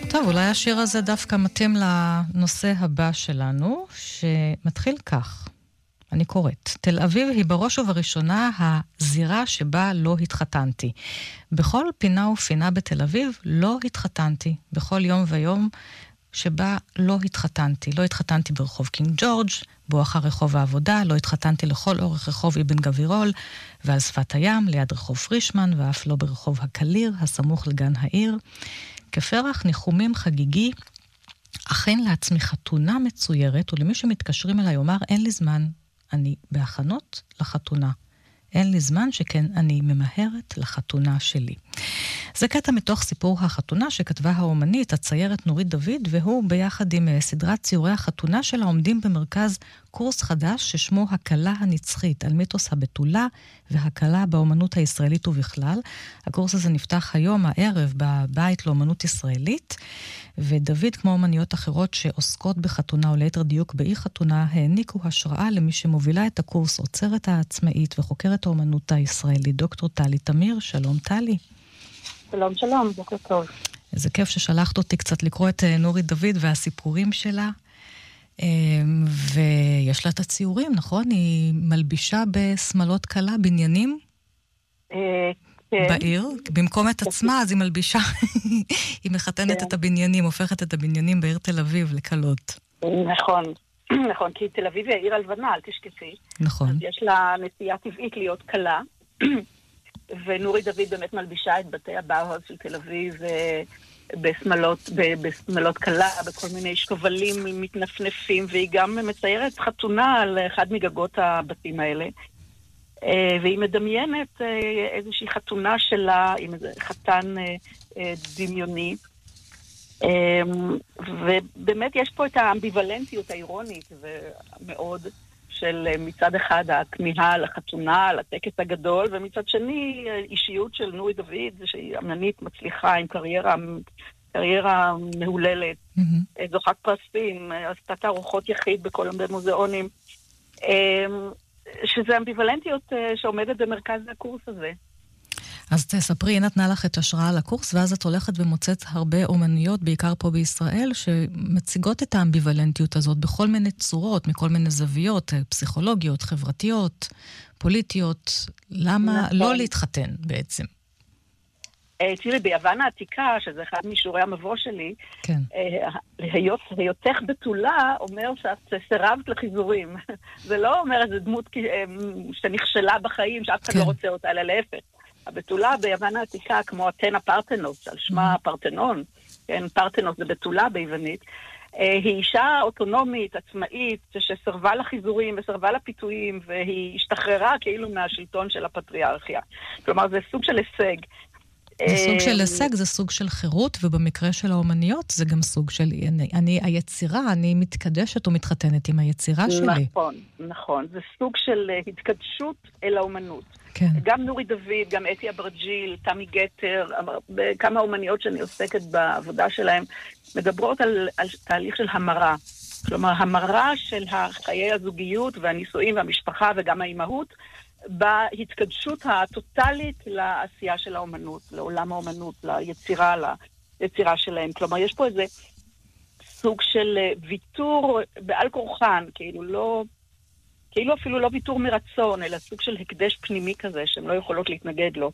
טוב, אולי השיר הזה דווקא מתאים לנושא הבא שלנו, שמתחיל כך. אני קוראת. תל אביב היא בראש ובראשונה הזירה שבה לא התחתנתי. בכל פינה ופינה בתל אביב לא התחתנתי. בכל יום ויום שבה לא התחתנתי. לא התחתנתי ברחוב קינג ג'ורג', בואכה רחוב העבודה, לא התחתנתי לכל אורך רחוב אבן גבירול, ועל שפת הים, ליד רחוב פרישמן, ואף לא ברחוב הקליר, הסמוך לגן העיר. כפרח ניחומים חגיגי, אכן לעצמי חתונה מצוירת, ולמי שמתקשרים אליי אומר, אין לי זמן, אני בהכנות לחתונה. אין לי זמן שכן אני ממהרת לחתונה שלי. זה קטע מתוך סיפור החתונה שכתבה האומנית, הציירת נורית דוד, והוא ביחד עם סדרת ציורי החתונה שלה עומדים במרכז קורס חדש ששמו הקלה הנצחית, על מיתוס הבתולה והקלה באומנות הישראלית ובכלל. הקורס הזה נפתח היום הערב בבית לאומנות ישראלית, ודוד, כמו אומניות אחרות שעוסקות בחתונה או ליתר דיוק באי חתונה, העניקו השראה למי שמובילה את הקורס, עוצרת העצמאית וחוקרת האומנות הישראלית, דוקטור טלי תמיר. שלום טלי. שלום, שלום, בוקר טוב. איזה כיף ששלחת אותי קצת לקרוא את נורית דוד והסיפורים שלה. ויש לה את הציורים, נכון? היא מלבישה בסמלות קלה, בניינים? בעיר. במקום את עצמה, אז היא מלבישה. היא מחתנת את הבניינים, הופכת את הבניינים בעיר תל אביב לקלות. נכון. נכון, כי תל אביב היא העיר הלבנה, אל תשכחי. נכון. אז יש לה נטייה טבעית להיות קלה. ונורית דוד באמת מלבישה את בתי הבאוהאוז של תל אביב בסמלות קלה, בכל מיני שכבלים מתנפנפים, והיא גם מציירת חתונה על אחד מגגות הבתים האלה. והיא מדמיינת איזושהי חתונה שלה עם איזה חתן דמיוני. ובאמת יש פה את האמביוולנטיות האירונית ומאוד של מצד אחד הכמיהה לחתונה, לטקס הגדול, ומצד שני אישיות של נורית דוד, שהיא אמננית מצליחה עם קריירה מהוללת, זוכת פרסים, עשתה תערוכות יחיד בכל המוזיאונים, שזה אמביוולנטיות שעומדת במרכז הקורס הזה. אז תספרי, היא נתנה לך את השראה לקורס, ואז את הולכת ומוצאת הרבה אומניות, בעיקר פה בישראל, שמציגות את האמביוולנטיות הזאת בכל מיני צורות, מכל מיני זוויות, פסיכולוגיות, חברתיות, פוליטיות. למה לא להתחתן בעצם? תראי, ביוון העתיקה, שזה אחד משיעורי המבוא שלי, היותך בתולה אומר שאת סירבת לחיזורים. זה לא אומר איזו דמות שנכשלה בחיים, שאף אחד לא רוצה אותה, אלא להפך. הבתולה ביוון העתיקה, כמו אתנה פרטנוס, על שמה פרטנון, כן, פרטנוס זה בתולה ביוונית, היא אישה אוטונומית, עצמאית, שסרבה לחיזורים וסרבה לפיתויים, והיא השתחררה כאילו מהשלטון של הפטריארכיה. כלומר, זה סוג של הישג. זה סוג של הישג, זה סוג של חירות, ובמקרה של האומניות זה גם סוג של, היצירה, אני מתקדשת או מתחתנת עם היצירה שלי. נכון, נכון. זה סוג של התקדשות אל האומנות. כן. גם נורית דוד, גם אתי אברג'יל, תמי גטר, כמה אומניות שאני עוסקת בעבודה שלהם, מדברות על תהליך של המרה. כלומר, המרה של חיי הזוגיות והנישואים והמשפחה וגם האימהות, בהתקדשות הטוטלית לעשייה של האומנות, לעולם האומנות, ליצירה שלהם. כלומר, יש פה איזה סוג של ויתור בעל כורחן, כאילו אפילו לא ויתור מרצון, אלא סוג של הקדש פנימי כזה, שהן לא יכולות להתנגד לו.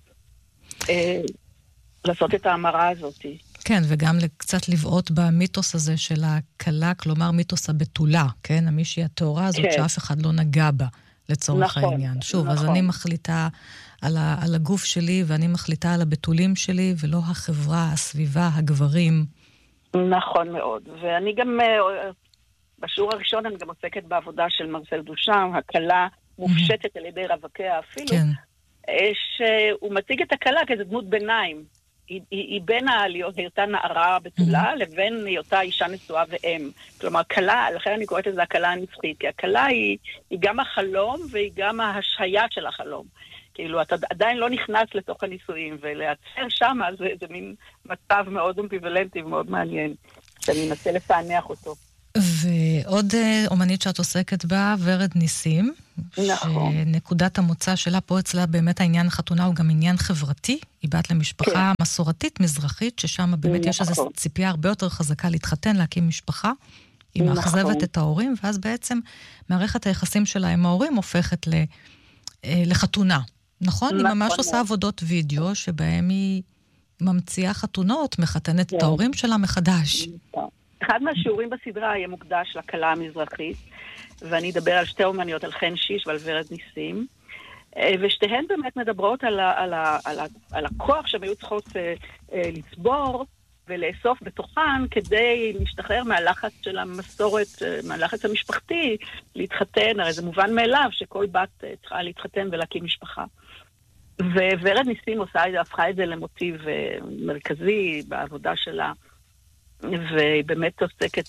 לעשות את ההמרה הזאת. כן, וגם קצת לבעוט במיתוס הזה של הקלה, כלומר מיתוס הבתולה, כן? המישהי התאורה הזאת שאף אחד לא נגע בה. לצורך העניין. שוב, אז אני מחליטה על הגוף שלי, ואני מחליטה על הבתולים שלי, ולא החברה, הסביבה, הגברים. נכון מאוד. ואני גם, בשיעור הראשון אני גם עוסקת בעבודה של מרסל דושן, הקלה מופשטת על ידי רווקיה אפילו, שהוא מציג את הקלה כאיזו דמות ביניים. היא בין היותה נערה בתולה לבין היותה אישה נשואה ואם. כלומר, קלה, לכן אני קוראת לזה הקלה הנצחית, כי הקלה היא גם החלום והיא גם ההשהיה של החלום. כאילו, אתה עדיין לא נכנס לתוך הנישואים, ולהצר שם, זה מין מצב מאוד אמביוולנטי ומאוד מעניין, שאני אנסה לפענח אותו. ועוד אומנית שאת עוסקת בה, ורד ניסים, נכון. שנקודת המוצא שלה פה אצלה באמת העניין חתונה הוא גם עניין חברתי, היא בת למשפחה מסורתית מזרחית, ששם באמת יש איזו ציפייה הרבה יותר חזקה להתחתן, להקים משפחה, היא מאכזבת את ההורים, ואז בעצם מערכת היחסים שלה עם ההורים הופכת לחתונה. נכון? היא ממש עושה עבודות וידאו, שבהם היא ממציאה חתונות, מחתנת את ההורים שלה מחדש. אחד מהשיעורים בסדרה יהיה מוקדש לכלה המזרחית, ואני אדבר על שתי אומניות, על חן שיש ועל ורד ניסים, ושתיהן באמת מדברות על הכוח שהן היו צריכות לצבור ולאסוף בתוכן כדי להשתחרר מהלחץ של המסורת, מהלחץ המשפחתי, להתחתן, הרי זה מובן מאליו שכל בת צריכה להתחתן ולהקים משפחה. וורד ניסים הפכה את זה למוטיב מרכזי בעבודה שלה, והיא באמת עוסקת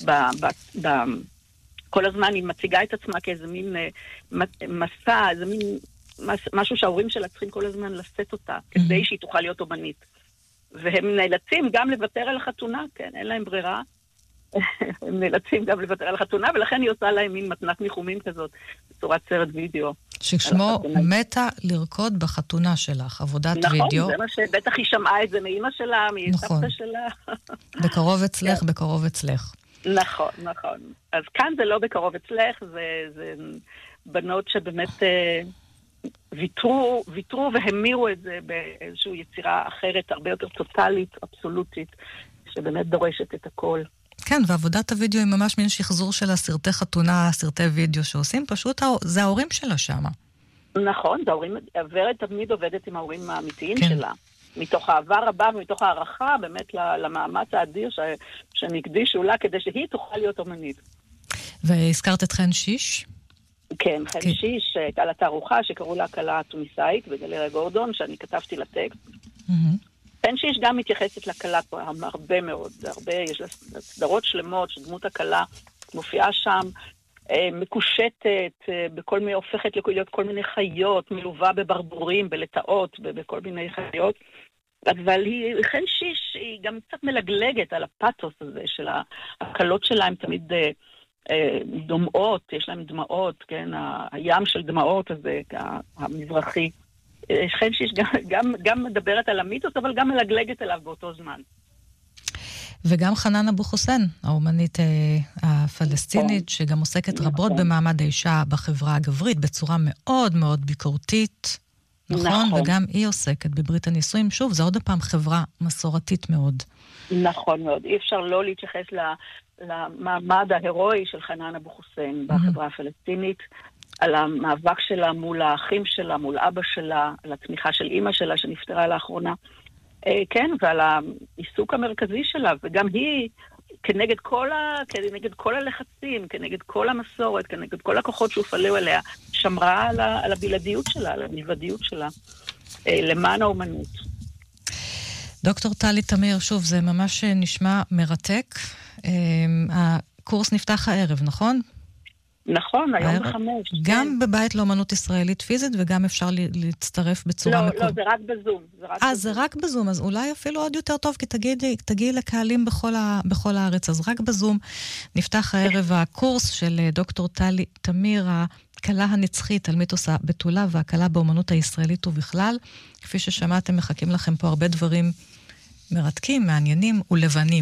כל הזמן היא מציגה את עצמה כאיזה מין מסע, איזה מין משהו שההורים שלה צריכים כל הזמן לשאת אותה, כדי שהיא תוכל להיות אומנית. והם נאלצים גם לוותר על החתונה, כן, אין להם ברירה. הם נאלצים גם לוותר על החתונה, ולכן היא עושה להם מין מתנת ניחומים כזאת, בצורת סרט וידאו. ששמו מתה לרקוד בחתונה שלך, עבודת וידאו. נכון, זה מה שבטח היא שמעה את זה מאמא שלה, מסבתא שלה. בקרוב אצלך, בקרוב אצלך. נכון, נכון. אז כאן זה לא בקרוב אצלך, זה בנות שבאמת ויתרו והמירו את זה באיזושהי יצירה אחרת, הרבה יותר טוטלית, אבסולוטית, שבאמת דורשת את הכל. כן, ועבודת הוידאו היא ממש מין שחזור של הסרטי חתונה, סרטי וידאו שעושים, פשוט זה ההורים שלה שמה. נכון, ורד תמיד עובדת עם ההורים האמיתיים שלה. מתוך אהבה רבה ומתוך הערכה באמת למאמץ האדיר שהם הקדישו לה כדי שהיא תוכל להיות אומנית. והזכרת את חן שיש? כן, חן שיש, הייתה לה תערוכה שקראו לה הכלה התוניסאית בגלריה גורדון, שאני כתבתי לטקסט. חן שיש גם מתייחסת לכלה הרבה מאוד, יש לה סדרות שלמות שדמות הכלה מופיעה שם, מקושטת, בכל מיני, הופכת להיות כל מיני חיות, מלווה בברבורים, בלטאות, בכל מיני חיות. אבל חן שיש היא גם קצת מלגלגת על הפאתוס הזה של הקלות שלה, הן תמיד דומעות, יש להן דמעות, כן, הים של דמעות הזה, המזרחי. חן שיש גם מדברת על המיתוס, אבל גם מלגלגת עליו באותו זמן. וגם חנן אבו חוסיין, האומנית הפלסטינית, שגם עוסקת רבות במעמד האישה בחברה הגברית, בצורה מאוד מאוד ביקורתית, נכון? וגם היא עוסקת בברית הנישואים. שוב, זה עוד פעם חברה מסורתית מאוד. נכון מאוד. אי אפשר לא להתייחס למעמד ההירואי של חנן אבו חוסיין בחברה הפלסטינית, על המאבק שלה מול האחים שלה, מול אבא שלה, על התמיכה של אמא שלה שנפטרה לאחרונה. כן, ועל העיסוק המרכזי שלה, וגם היא, כנגד כל הלחצים, כנגד כל המסורת, כנגד כל הכוחות שהופעלו עליה, שמרה על הבלעדיות שלה, על המלבדיות שלה, למען האומנות. דוקטור טלי תמיר, שוב, זה ממש נשמע מרתק. הקורס נפתח הערב, נכון? נכון, היום 5. גם בבית לאומנות ישראלית פיזית, וגם אפשר להצטרף בצורה מקומית. לא, זה רק בזום. זה רק בזום, אז אולי אפילו עוד יותר טוב, כי תגיעי לקהלים בכל הארץ, אז רק בזום נפתח הערב הקורס של דוקטור טלי תמיר, הכלה הנצחית על מיתוס הבתולה, והכלה באומנות הישראלית ובכלל. כפי ששמעתם, מחכים לכם פה הרבה דברים מרתקים, מעניינים ולבנים.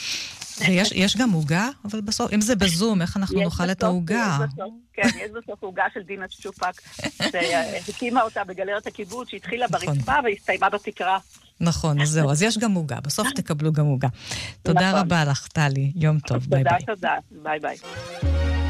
יש גם הוגה, אבל בסוף, אם זה בזום, איך אנחנו נאכל את ההוגה? כן, יש בסוף הוגה של דינה צ'ופק, שהקימה אותה בגלרת הקיבוץ, שהתחילה ברצפה והסתיימה בתקרה. נכון, אז זהו, אז יש גם הוגה, בסוף תקבלו גם הוגה. תודה רבה לך, טלי, יום טוב, ביי ביי. תודה, ביי ביי.